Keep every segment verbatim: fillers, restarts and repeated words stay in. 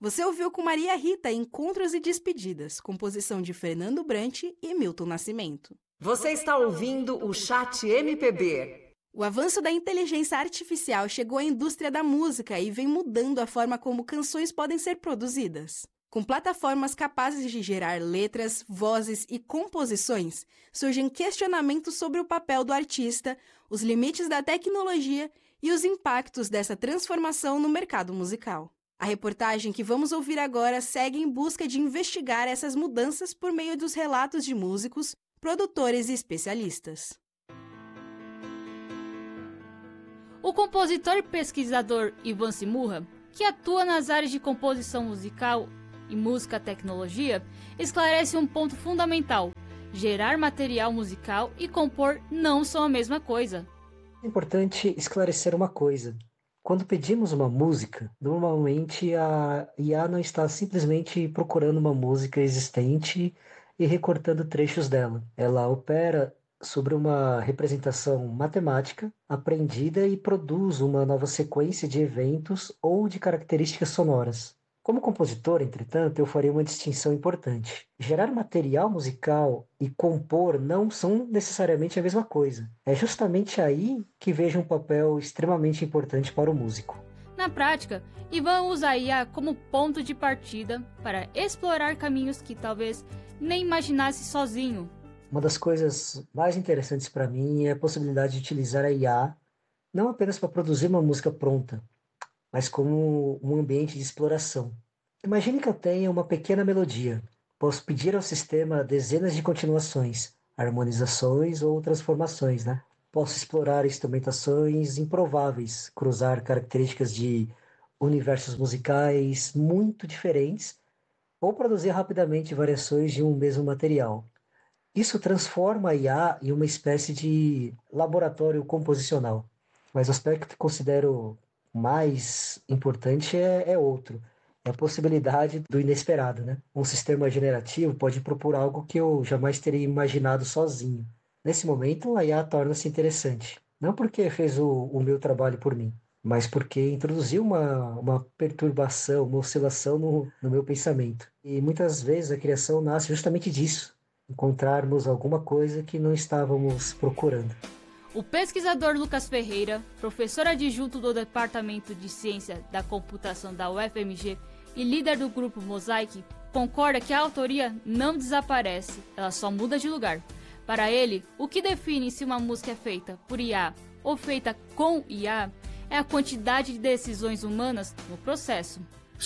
Você ouviu com Maria Rita Encontros e Despedidas, composição de Fernando Brant e Milton Nascimento. Você está ouvindo o Chat M P B. O avanço da inteligência artificial chegou à indústria da música e vem mudando a forma como canções podem ser produzidas. Com plataformas capazes de gerar letras, vozes e composições, surgem questionamentos sobre o papel do artista, os limites da tecnologia e os impactos dessa transformação no mercado musical. A reportagem que vamos ouvir agora segue em busca de investigar essas mudanças por meio dos relatos de músicos, produtores e especialistas. O compositor e pesquisador Ivan Simurra, que atua nas áreas de composição musical e música tecnologia, esclarece um ponto fundamental: gerar material musical e compor não são a mesma coisa. É importante esclarecer uma coisa. Quando pedimos uma música, normalmente a I A não está simplesmente procurando uma música existente e recortando trechos dela. Ela opera sobre uma representação matemática aprendida e produz uma nova sequência de eventos ou de características sonoras. Como compositor, entretanto, eu faria uma distinção importante. Gerar material musical e compor não são necessariamente a mesma coisa. É justamente aí que vejo um papel extremamente importante para o músico. Na prática, Ivan usa a I A como ponto de partida para explorar caminhos que talvez nem imaginasse sozinho. Uma das coisas mais interessantes para mim é a possibilidade de utilizar a I A não apenas para produzir uma música pronta, mas como um ambiente de exploração. Imagine que eu tenha uma pequena melodia. Posso pedir ao sistema dezenas de continuações, harmonizações ou transformações, né? Posso explorar instrumentações improváveis, cruzar características de universos musicais muito diferentes ou produzir rapidamente variações de um mesmo material. Isso transforma a I A em uma espécie de laboratório composicional. Mas o aspecto que considero mais importante é, é outro. É a possibilidade do inesperado, né? Um sistema generativo pode propor algo que eu jamais teria imaginado sozinho. Nesse momento, a I A torna-se interessante. Não porque fez o, o meu trabalho por mim, mas porque introduziu uma, uma perturbação, uma oscilação no, no meu pensamento. E muitas vezes a criação nasce justamente disso. Encontrarmos alguma coisa que não estávamos procurando. O pesquisador Lucas Ferreira, professor adjunto do Departamento de Ciência da Computação da U F M G e líder do grupo Mosaic, concorda que a autoria não desaparece, ela só muda de lugar. Para ele, o que define se uma música é feita por I A ou feita com I A é a quantidade de decisões humanas no processo.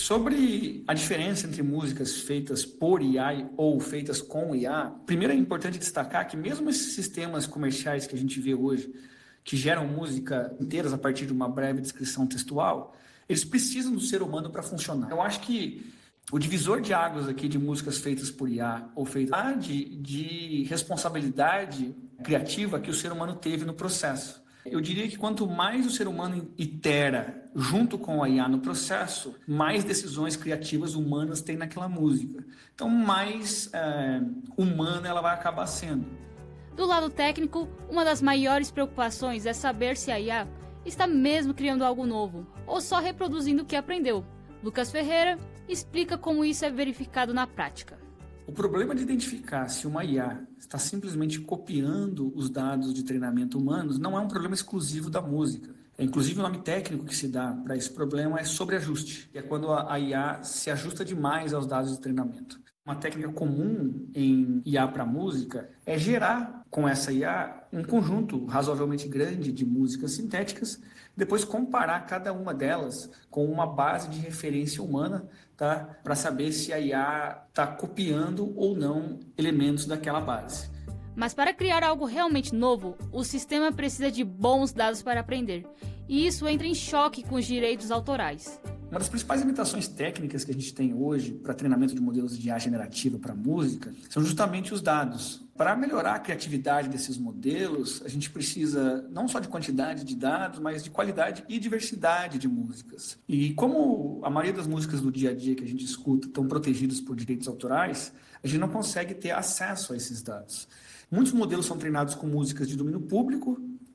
Sobre a diferença entre músicas feitas por I A ou feitas com I A, primeiro é importante destacar que mesmo esses sistemas comerciais que a gente vê hoje, que geram música inteiras a partir de uma breve descrição textual, eles precisam do ser humano para funcionar. Eu acho que o divisor de águas aqui de músicas feitas por I A ou feitas de, de responsabilidade criativa que o ser humano teve no processo. Eu diria que quanto mais o ser humano itera junto com a I A no processo, mais decisões criativas humanas tem naquela música. Então, mais é, humana ela vai acabar sendo. Do lado técnico, uma das maiores preocupações é saber se a I A está mesmo criando algo novo ou só reproduzindo o que aprendeu. Lucas Ferreira explica como isso é verificado na prática. O problema de identificar se uma I A está simplesmente copiando os dados de treinamento humanos não é um problema exclusivo da música. É, inclusive, o nome técnico que se dá para esse problema é sobreajuste, que é quando a I A se ajusta demais aos dados de treinamento. Uma técnica comum em I A para música é gerar com essa I A um conjunto razoavelmente grande de músicas sintéticas, depois comparar cada uma delas com uma base de referência humana, tá? Para saber se a I A está copiando ou não elementos daquela base. Mas para criar algo realmente novo, o sistema precisa de bons dados para aprender, e isso entra em choque com os direitos autorais. Uma das principais limitações técnicas que a gente tem hoje para treinamento de modelos de I A generativa para música são justamente os dados. Para melhorar a criatividade desses modelos, a gente precisa não só de quantidade de dados, mas de qualidade e diversidade de músicas. E como a maioria das músicas do dia a dia que a gente escuta estão protegidas por direitos autorais, a gente não consegue ter acesso a esses dados. Muitos modelos são treinados com músicas de domínio público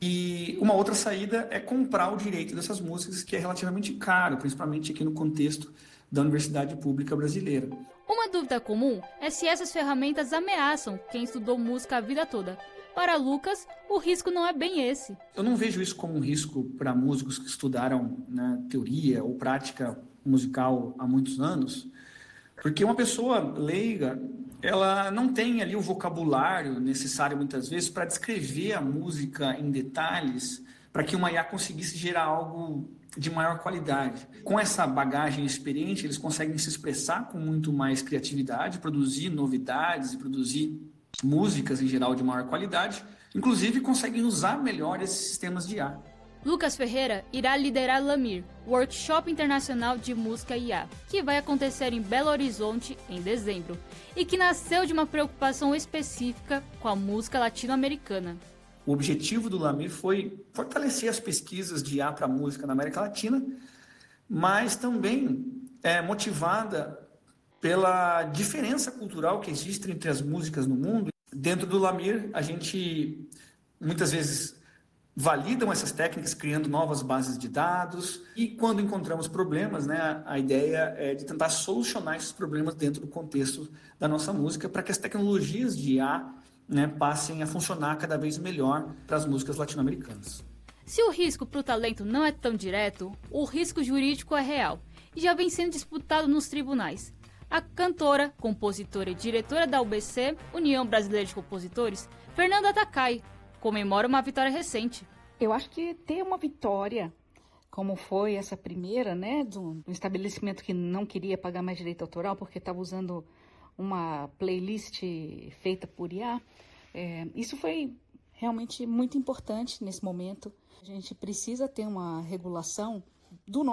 E uma outra saída é comprar o direito dessas músicas, que é relativamente caro, principalmente aqui no contexto da universidade pública brasileira. Uma dúvida comum é se essas ferramentas ameaçam quem estudou música a vida toda. Para Lucas, o risco não é bem esse. Eu não vejo isso como um risco para músicos que estudaram, né, teoria ou prática musical há muitos anos, porque uma pessoa leiga, ela não tem ali o vocabulário necessário muitas vezes para descrever a música em detalhes, para que uma I A conseguisse gerar algo de maior qualidade. Com essa bagagem experiente, eles conseguem se expressar com muito mais criatividade, produzir novidades e produzir músicas em geral de maior qualidade, inclusive conseguem usar melhor esses sistemas de I A. Lucas Ferreira irá liderar Lamir, Workshop Internacional de Música I A, que vai acontecer em Belo Horizonte em dezembro, e que nasceu de uma preocupação específica com a música latino-americana. O objetivo do Lamir foi fortalecer as pesquisas de I A para música na América Latina, mas também é motivada pela diferença cultural que existe entre as músicas no mundo. Dentro do Lamir, a gente muitas vezes validam essas técnicas criando novas bases de dados e quando encontramos problemas, né, a ideia é de tentar solucionar esses problemas dentro do contexto da nossa música para que as tecnologias de I A, né, passem a funcionar cada vez melhor para as músicas latino-americanas. Se o risco para o talento não é tão direto, o risco jurídico é real e já vem sendo disputado nos tribunais. A cantora, compositora e diretora da U B C, União Brasileira de Compositores, Fernanda Takai, comemora uma vitória recente. Eu acho que ter uma vitória, como foi essa primeira, né, do, do estabelecimento que não queria pagar mais direito autoral porque estava usando uma playlist feita por I A, é, isso foi realmente muito importante nesse momento. A gente precisa ter uma regulação do nosso